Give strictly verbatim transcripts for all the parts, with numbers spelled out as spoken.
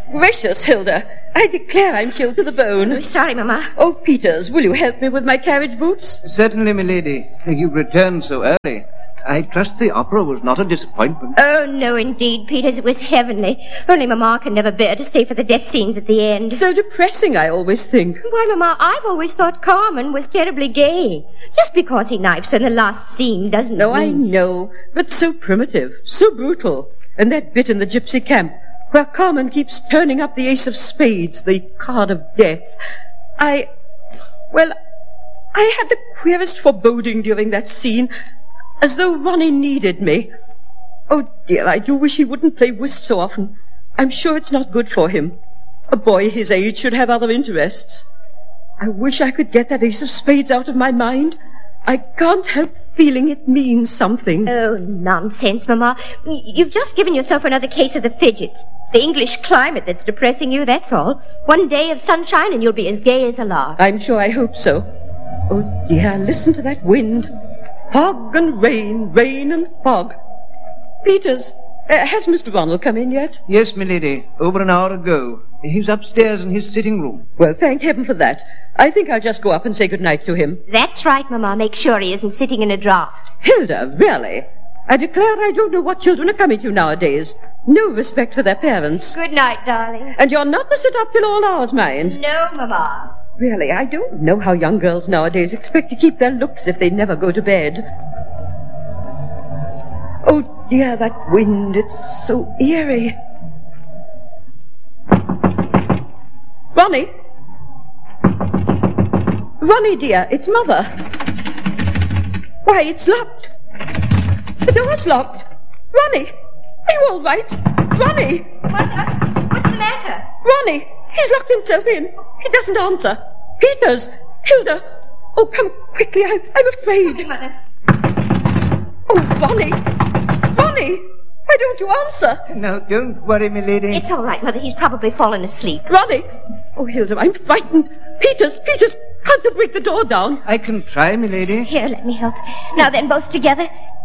gracious, Hilda. I declare I'm chilled to the bone. Oh, sorry, Mama. Oh, Peters, will you help me with my carriage boots? Certainly, milady. You returned so early. I trust the opera was not a disappointment. Oh, no, indeed, Peters. It was heavenly. Only Mama can never bear to stay for the death scenes at the end. So depressing, I always think. Why, Mama, I've always thought Carmen was terribly gay. Just because he knifes her in the last scene doesn't No, mean... I know, but so primitive, so brutal. And that bit in the gypsy camp, where Carmen keeps turning up the ace of spades, the card of death. I... Well, I had the queerest foreboding during that scene, as though Ronnie needed me. Oh, dear, I do wish he wouldn't play whist so often. I'm sure it's not good for him. A boy his age should have other interests. I wish I could get that ace of spades out of my mind. I can't help feeling it means something. Oh, nonsense, Mama. You've just given yourself another case of the fidgets. It's the English climate that's depressing you, that's all. One day of sunshine and you'll be as gay as a lark. I'm sure I hope so. Oh, dear, listen to that wind. Fog and rain, rain and fog. Peters, uh, has Mister Ronald come in yet? Yes, milady, over an hour ago. He's upstairs in his sitting room. Well, thank heaven for that. I think I'll just go up and say good night to him. That's right, Mama. Make sure he isn't sitting in a draught. Hilda, really? I declare I don't know what children are coming to nowadays. No respect for their parents. Good night, darling. And you're not to sit up till all hours, mind. No, Mama. Really, I don't know how young girls nowadays expect to keep their looks if they never go to bed. Oh, dear, that wind, it's so eerie. Ronnie? Ronnie, dear, it's Mother. Why, it's locked. The door's locked. Ronnie, are you all right? Ronnie! Mother, what's the matter? Ronnie, he's locked himself in. He doesn't answer. Peters! Hilda! Oh, come quickly, I, I'm afraid. Okay, Mother. Oh, Ronnie! Ronnie! Why don't you answer? No, don't worry, milady. It's all right, Mother. He's probably fallen asleep. Ronnie! Oh, Hilda, I'm frightened. Peters, Peters, can't you break the door down? I can try, milady. Here, let me help. Now then, both together.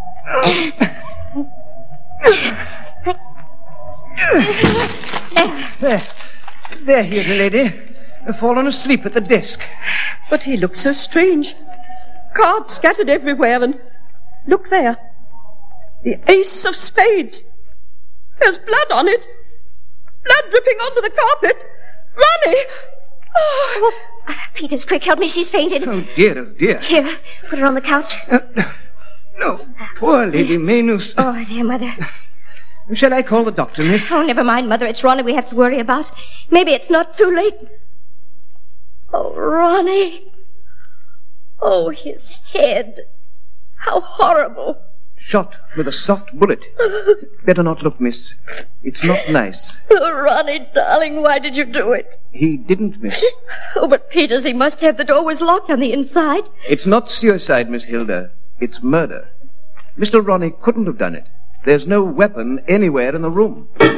There. There he is, milady. Fallen asleep at the desk. But he looks so strange. Cards scattered everywhere, and look there. The ace of spades. There's blood on it. Blood dripping onto the carpet. Ronnie! Oh. Oh, Peters, quick, help me. She's fainted. Oh, dear, oh, dear. Here, put her on the couch. Uh, no, poor Lady Maynooth. Oh, dear, Mother. Shall I call the doctor, miss? Oh, never mind, Mother. It's Ronnie we have to worry about. Maybe it's not too late. Oh, Ronnie. Oh, his head. How horrible. Shot with a soft bullet. Better not look, miss. It's not nice. Oh, Ronnie, darling, why did you do it? He didn't, miss. Oh, but Peters, he must have. The door was locked on the inside. It's not suicide, Miss Hilda. It's murder. Mister Ronnie couldn't have done it. There's no weapon anywhere in the room.